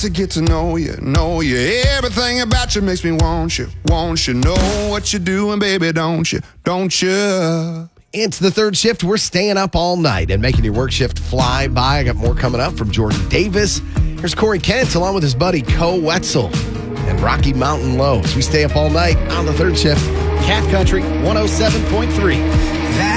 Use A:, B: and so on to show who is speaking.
A: to get to know you, know you. Everything about you makes me want you, know what you're doing, baby, don't you,
B: It's the third shift. We're staying up all night and making your work shift fly by. I got more coming up from Jordan Davis. Here's Corey Kent along with his buddy Co Wetzel and Rocky Mountain Lows. We stay up all night on the third shift. Cat Country 107.3.